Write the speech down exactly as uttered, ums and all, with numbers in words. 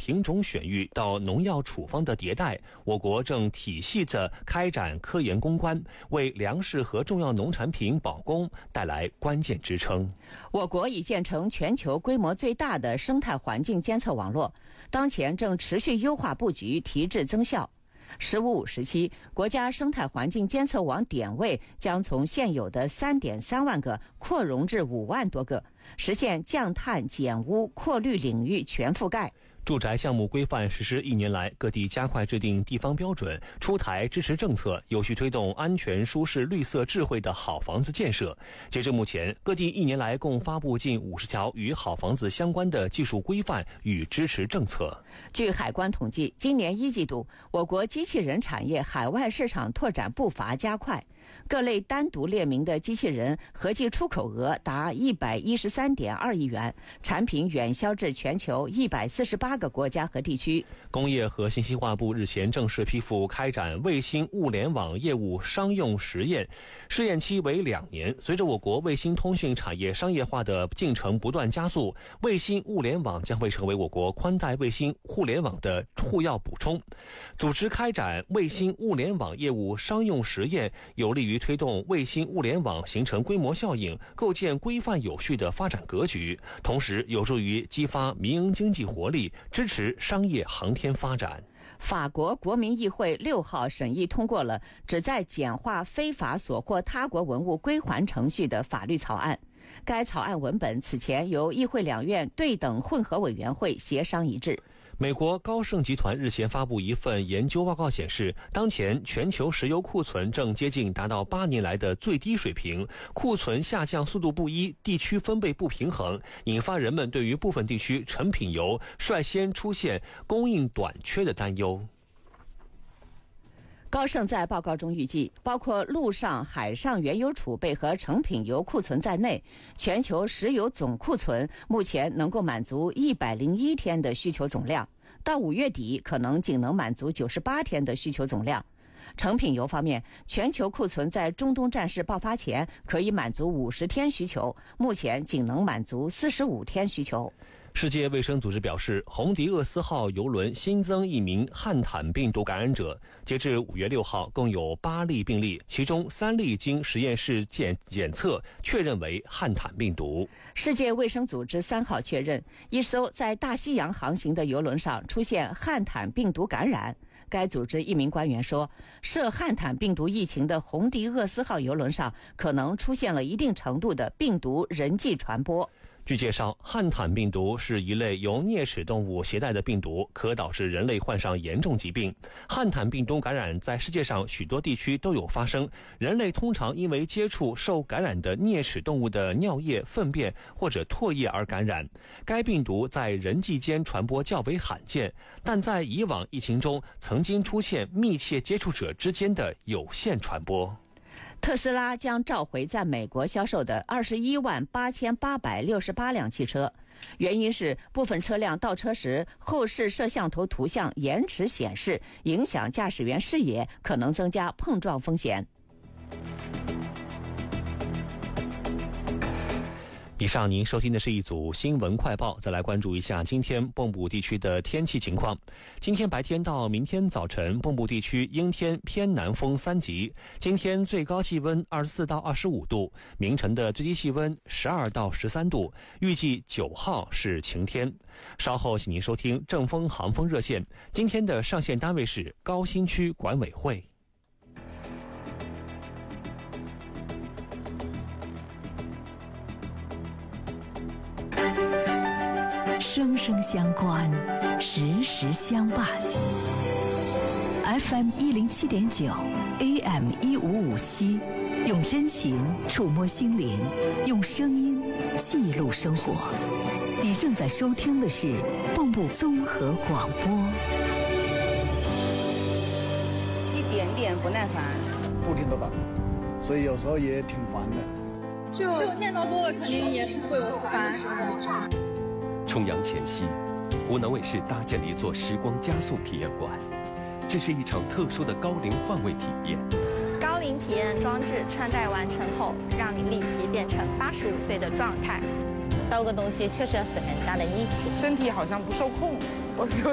品种选育到农药处方的迭代，我国正体系着开展科研攻关，为粮食和重要农产品保供带来关键支撑。 我国已建成全球规模最大的生态环境监测网络，当前正持续优化布局，提质增效。十五五时期，国家生态环境监测网点位将从现有的 三点三万个扩容至五万多个，实现降碳减污扩绿领域全覆盖。 住宅项目规范实施一年来，各地加快制定地方标准，出台支持政策，有序推动安全、舒适、绿色、智慧的好房子建设。截至目前，各地一年来共发布近五十条与好房子相关的技术规范与支持政策。 据海关统计，今年一季度，我国机器人产业海外市场拓展步伐加快，各类单独列明的机器人合计出口额达一百一十三点二亿元，产品远销至全球一百四十八个国家和地区。 工业和信息化部日前正式批复开展卫星物联网业务商用实验，试验期为两年。随着我国卫星通讯产业商业化的进程不断加速，卫星物联网将会成为我国宽带卫星互联网的护药补充。组织开展卫星物联网业务商用实验，有利于推动卫星物联网形成规模效应，构建规范有序的发展格局，同时有助于激发民营经济活力，支持商业航天发展。 法国国民议会六号审议通过了旨在简化非法所获他国文物归还程序的法律草案。该草案文本此前由议会两院对等混合委员会协商一致。 美国高盛集团日前发布一份研究报告显示，当前全球石油库存正接近达到八年来的最低水平，库存下降速度不一，地区分配不平衡，引发人们对于部分地区成品油率先出现供应短缺的担忧。 高盛在报告中预计，包括陆上、海上原油储备和成品油库存在内，全球石油总库存目前能够满足一百零一天的需求总量，到五月底可能仅能满足九十八天的需求总量。成品油方面，全球库存在中东战事爆发前可以满足五十天需求，目前仅能满足四十五天需求。 世界卫生组织表示，红迪厄斯号邮轮新增一名汉坦病毒感染者。截至五月六号，共有八例病例，其中三例经实验室检检测确认为汉坦病毒。 世界卫生组织三号确认，一艘在大西洋航行的邮轮上出现汉坦病毒感染。该组织一名官员说，涉汉坦病毒疫情的红迪厄斯号邮轮上可能出现了一定程度的病毒人际传播。 据介绍，汉坦病毒是一类由啮齿动物携带的病毒，可导致人类患上严重疾病。汉坦病毒感染在世界上许多地区都有发生，人类通常因为接触受感染的啮齿动物的尿液、粪便或者唾液而感染。该病毒在人际间传播较为罕见，但在以往疫情中曾经出现密切接触者之间的有限传播。 特斯拉将召回在美国销售的二十一万八千八百六十八辆汽车，原因是部分车辆倒车时后视摄像头图像延迟显示，影响驾驶员视野，可能增加碰撞风险。 以上您收听的是一组新闻快报，再来关注一下今天蚌埠地区的天气情况。今天白天到明天早晨，蚌埠地区阴天偏南风三级，今天最高气温二十四到二十五度，明晨的最低气温十二到十三度，预计九号是晴天。稍后请您收听正风航风热线，今天的上线单位是高新区管委会。 生生相关，时时相伴。F M 一零七点九 ，A M 一五五七，用真情触摸心灵，用声音记录生活。你正在收听的是蚌埠综合广播。 一点点不耐烦， 不停的打，所以有时候也挺烦的。 就就念叨多了，肯定也是会有烦的时候。 重阳前夕，湖南卫视搭建了一座时光加速体验馆，这是一场特殊的高龄换位体验。 高龄体验装置穿戴完成后，让你立即变成八十五岁的状态。 刀个东西确实要使很大的力气， 身体好像不受控。我